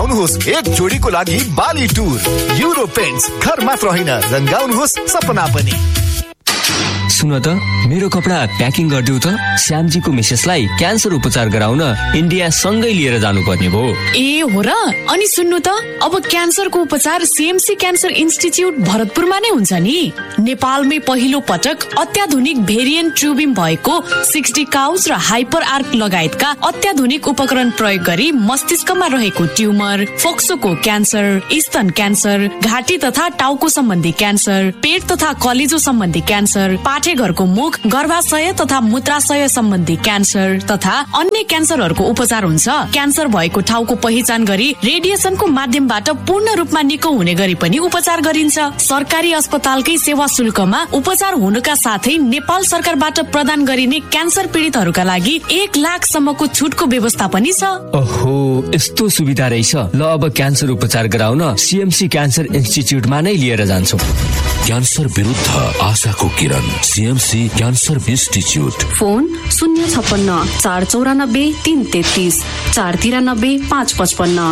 आउनुहोस् एक जोडीको लागि बाली टुर। युरो पेन्ट्स, घर मात्र होइन रंगाउनुहोस् सपना पनि। सुन त, मेरो कपडा प्याकिङ गरिदेऊ त। श्यामजीको मिसेसलाई क्यान्सर उपचार गराउन इन्डिया सँगै लिएर जानुपर्ने भयो। ए हो र? अनि सुन्नु त, अब क्यान्सरको उपचार सीएमसी क्यान्सर इन्स्टिच्युट भरतपुरमा नै हुन्छ नि। नेपालमै पहिलो पटक अत्याधुनिक भेरिएन्ट ट्युबिङ भएको 60 काउच र हाइपर आर्क लगायतका अत्याधुनिक उपकरण प्रयोग गरी मस्तिष्कमा रहेको ट्युमर, फोक्सोको क्यान्सर, स्तन क्यान्सर, घाँटी तथा टाउको सम्बन्धी क्यान्सर, पेट तथा कलेजो सम्बन्धी क्यान्सर, पाठेघरको मुख, गर्भाशय तथा मूत्राशय सम्बन्धी क्यान्सर तथा अन्य क्यान्सरहरूको उपचार हुन्छ। क्यान्सर भएको ठाउँको पहिचान गरी रेडिएसनको माध्यमबाट पूर्ण रूपमा निको हुने गरी पनि उपचार गरिन्छ। सरकारी अस्पतालकै सेवा शुल्कमा उपचार हुनुका साथै नेपाल सरकारबाट प्रदान गरिने क्यान्सर पीडितहरूका लागि 1 लाखसम्मको छुटको व्यवस्था पनि छ। ओहो, यस्तो सुविधा रहेछ। ल, अब क्यान्सर उपचार गराउन सीएमसी क्यान्सर इन्स्टिच्युटमा नै लिएर जान्छु। क्यान्सर विरुद्ध आशाको किरण, सीएमसी क्यान्सर इन्स्टिच्युट। फोन 056 494 333 493 555।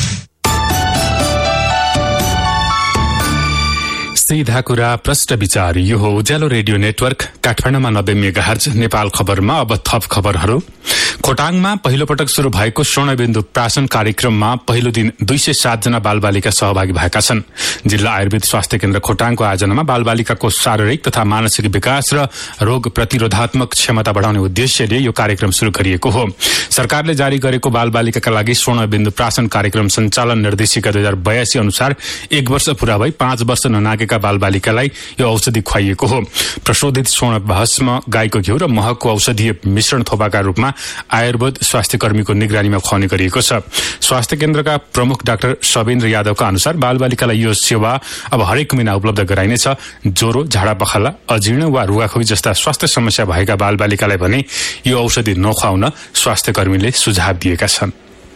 सीधा कुरा प्रश्न विचार। यो हो उज्यालो रेडियो नेटवर्क काठमाडौँमा 90 मेगाहर्ज। नेपाल खबरमा अब थप खबरहरू। खोटाङमा पहिलो पटक शुरू भएको स्वर्णबिन्दु प्राशन कार्यक्रममा पहिलो दिन 207 जना बालबालिका सहभागी भएका छन्। जिल्ला आयुर्वेद स्वास्थ्य केन्द्र खोटाङको आयोजनामा बालबालिकाको शारीरिक तथा मानसिक विकास र रोग प्रतिरोधात्मक क्षमता बढाउने उद्देश्यले यो कार्यक्रम शुरू गरिएको हो। सरकारले जारी गरेको बालबालिकाका लागि स्वर्णबिन्दु प्राशन कार्यक्रम सञ्चालन निर्देशिका 2082 अनुसार 1 वर्ष पूरा भई 5 वर्ष ननागेका बालबालिकालाई यो औषधि खुवाइएको हो। प्रशोधित स्वर्ण भस्म, गाईको घिउ र महको औषधीय मिश्रण थोपाका रूपमा आयुर्वेद स्वास्थ्य कर्मीको निगरानीमा खुवाउने गरिएको छ। स्वास्थ्य केन्द्रका प्रमुख डाक्टर सवेन्द्र यादवका अनुसार बालबालिकालाई यो सेवा अब हरेक महिना उपलब्ध गराइनेछ। ज्वरो, झाडा पखाला, अजीर्ण वा रुगाखोकी जस्ता स्वास्थ्य समस्या भएका बालबालिकालाई भने यो औषधि नखुवाउन स्वास्थ्य कर्मीले सुझाव दिएका छन्।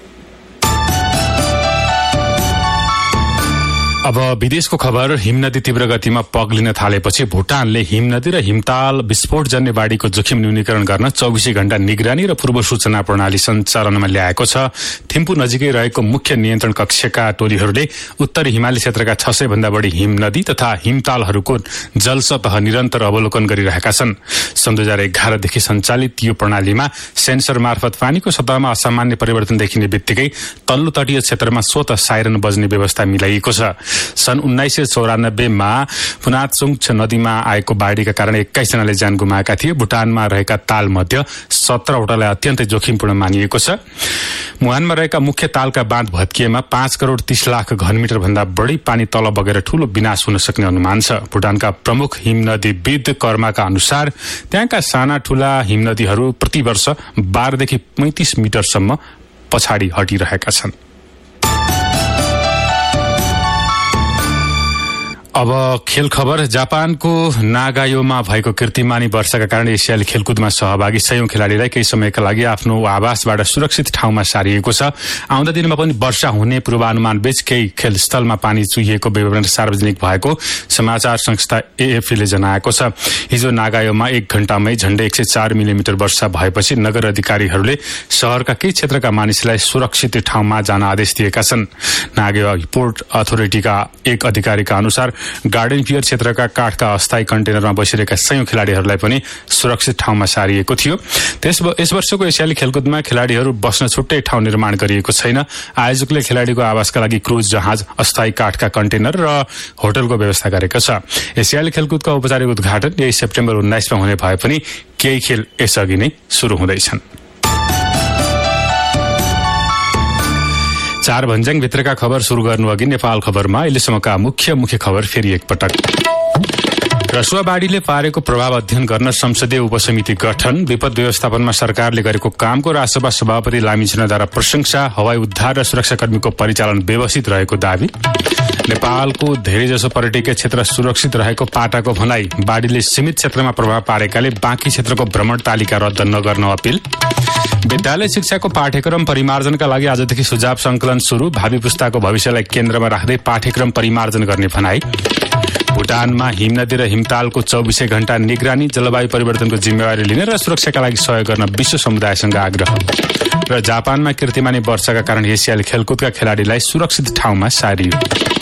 अब विदेशको खबर। हिमनदी तीव्र गतिमा पग्लिन थालेपछि भुटानले हिमनदी र हिमताल विस्फोटजन्य बाढीको जोखिम न्यूनीकरण गर्न 24 घण्टा निगरानी र पूर्व सूचना प्रणाली सञ्चालनमा ल्याएको छ। थिम्पू नजिकै रहेको मुख्य नियन्त्रण कक्षका टोलीहरूले उत्तरी हिमाली क्षेत्रका 600 भन्दा बढी हिमनदी तथा हिमतालहरूको जल सतह निरन्तर अवलोकन गरिरहेका छन्। सन् 2011 देखि सञ्चालित यो प्रणालीमा सेन्सर मार्फत पानीको सतहमा असामान्य परिवर्तन देखिने बित्तिकै तल्लो तटीय क्षेत्रमा स्वतः साइरन बज्ने व्यवस्था मिलाइएको छ। सन् 1994 मा पुनातसुङ नदीमा आएको बाढीका कारण 21 जनाले ज्यान गुमाएका थिए। भुटानमा रहेका ताल मध्ये 17 वटालाई अत्यन्तै जोखिमपूर्ण मानिएको छ। मुहानमा रहेका मुख्य तालका बाँध भत्किएमा 5 करोड 30 लाख घनमिटर भन्दा बढी पानी तल बगेर ठूलो विनाश हुन सक्ने अनुमान छ। भुटानका प्रमुख हिमनदीविद कर्माका अनुसार त्यहाँका साना ठूला हिमनदीहरू प्रतिवर्ष 12 देखि 35 मिटरसम्म पछाडि हटिरहेका छन्। अब खेल खबर। जापानको नागायोमा भएको कीर्तिमानी वर्षाका कारण एसियाली खेलकुदमा सहभागी 100 खेलाडीलाई केही समयका लागि आफ्नो आवासबाट सुरक्षित ठाउँमा सारिएको छ। आउँदा दिनमा पनि वर्षा हुने पूर्वानुमान बीच केही खेलस्थलमा पानी चुहिएको विवरण सार्वजनिक भएको समाचार संस्था एएफपीले जनाएको छ। हिजो नागायोमा 1 घण्टामै झण्डै 104 मिलिमिटर वर्षा भएपछि नगर अधिकारीहरूले शहरका केही क्षेत्रका मानिसलाई सुरक्षित ठाउँमा जान आदेश दिएका छन्। नागायो पोर्ट अथोरिटीका एक अधिकारीका अनुसार गार्डन पियर क्षेत्रका काठका अस्थायी कन्टेनरमा बसिरहेका 100 खेलाडीहरूलाई पनि सुरक्षित ठाउँमा सारिएको थियो। यस वर्षको एसियाली खेलकुदमा खेलाडीहरू बस्न छुट्टै ठाउँ निर्माण गरिएको छैन। आयोजकले खेलाडीको आवासका लागि क्रुज जहाज, अस्थायी काठका कन्टेनर र होटलको व्यवस्था गरेको छ। एसियाली खेलकुदको औपचारिक उद्घाटन यही सेप्टेम्बर 19 मा हुने भए पनि केही खेल यसअघि नै सुरु हुँदैछन्। 4 भन्ज्याङ भित्रका खबर सुरु गर्नु अघि नेपाल खबरमा अहिलेसम्मका मुख्य खबर फेरि एकपटक। रसुवा बाढीले पारेको प्रभाव अध्ययन गर्न संसदीय उपसमिति गठन। विपद व्यवस्थापनमा सरकारले गरेको कामको राष्ट्रसभा सभापति लामिछानेद्वारा प्रशंसा। हवाई उद्धार र सुरक्षाकर्मीको परिचालन व्यवस्थित रहेको दावी। नेपालको धेरैजसो पर्यटकीय क्षेत्र सुरक्षित रहेको पाटाको भनाई। बाढीले सीमित क्षेत्रमा प्रभाव पारेकाले बाँकी क्षेत्रको भ्रमण तालिका रद्द नगर्न अपील। विद्यालय शिक्षाको पाठ्यक्रम परिमार्जनका लागि आजदेखि सुझाव संकलन शुरू। भावी पुस्ताको भविष्यलाई केन्द्रमा राख्दै पाठ्यक्रम परिमार्जन गर्ने भनाई। भुटानमा हिमनदी र हिमतालको 24 घण्टा निगरानी, जलवायु परिवर्तनको जिम्मेवारी लिने र सुरक्षाका लागि सहयोग गर्न विश्व समुदायसँग आग्रह। र जापानमा कीर्तिमानी वर्षाका कारण एसियाली खेलकुदका खेलाडीलाई सुरक्षित ठाउँमा सारियो।